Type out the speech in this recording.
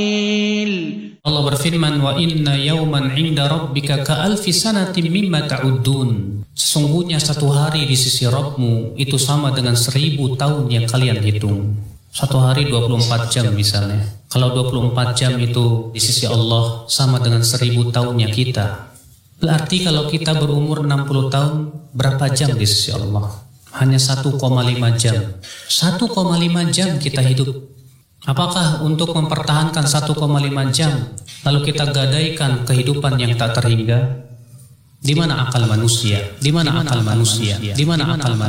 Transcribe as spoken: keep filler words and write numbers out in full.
Allah berfirman, wa inna yawman 'inda rabbika ka'alfi sanatin mimma ta'uddun. Sesungguhnya satu hari di sisi Rabbmu itu sama dengan seribu tahun yang kalian hitung. Satu hari dua puluh empat jam misalnya. Kalau dua puluh empat jam itu di sisi Allah sama dengan seribu tahunnya kita. Berarti kalau kita berumur enam puluh tahun, berapa jam di sisi Allah? Hanya satu koma lima jam. satu koma lima jam kita hidup. Apakah untuk mempertahankan satu koma lima jam lalu kita gadaikan kehidupan yang tak terhingga? Di mana akal manusia? Di mana akal manusia? Di mana akal manusia?